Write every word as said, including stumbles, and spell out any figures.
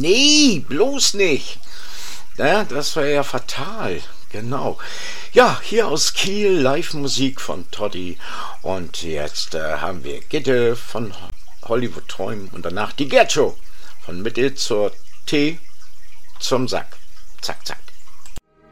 Nee, bloß nicht. Ja, das wäre ja fatal. Genau. Ja, hier aus Kiel, Live-Musik von Toddy. Und jetzt äh, haben wir Gitte von Hollywood Träumen und danach die Gerd Show. Von Mitte zur T zum Sack. Zack, zack.